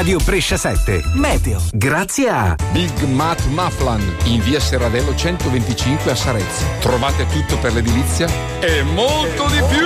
Radio Brescia 7 Meteo, grazie a Big Mat Maflan in via Serradello 125 a Sarezzo. Trovate tutto per l'edilizia e molto di più.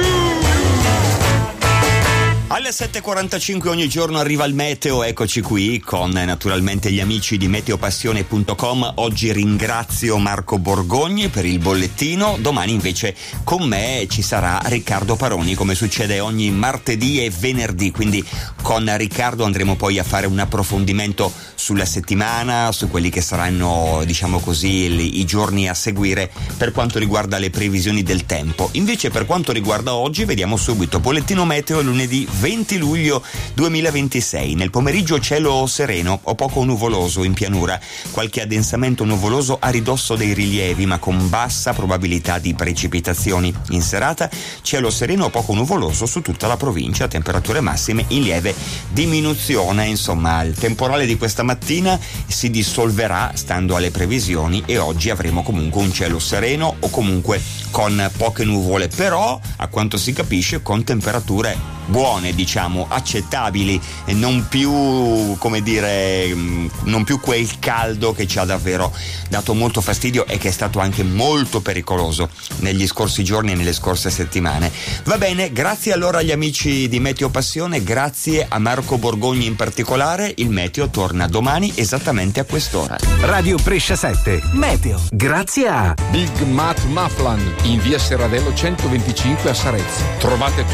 Alle 7.45 ogni giorno arriva il meteo, eccoci qui con naturalmente gli amici di meteopassione.com. Oggi ringrazio Marco Borgogni per il bollettino, domani invece con me ci sarà Riccardo Paroni, come succede ogni martedì e venerdì, quindi con Riccardo andremo poi a fare un approfondimento sulla settimana, su quelli che saranno, diciamo così, i giorni a seguire per quanto riguarda le previsioni del tempo. Invece per quanto riguarda oggi vediamo subito bollettino meteo lunedì 20 luglio 2026. Nel pomeriggio cielo sereno o poco nuvoloso in pianura, qualche addensamento nuvoloso a ridosso dei rilievi ma con bassa probabilità di precipitazioni. In serata cielo sereno o poco nuvoloso su tutta la provincia, temperature massime in lieve diminuzione. Insomma, il temporale di questa mattina si dissolverà stando alle previsioni e oggi avremo comunque un cielo sereno o comunque con poche nuvole, però a quanto si capisce con temperature buone, diciamo accettabili, e non più, come dire, non più quel caldo che ci ha davvero dato molto fastidio e che è stato anche molto pericoloso negli scorsi giorni e nelle scorse settimane. Va bene, grazie allora agli amici di Meteo Passione, grazie a Marco Borgogni in particolare. Il meteo torna domani esattamente a quest'ora. Radio Brescia 7 Meteo, grazie a Big Mat Maflan in via Serradello 125 a Sarezzo. Trovate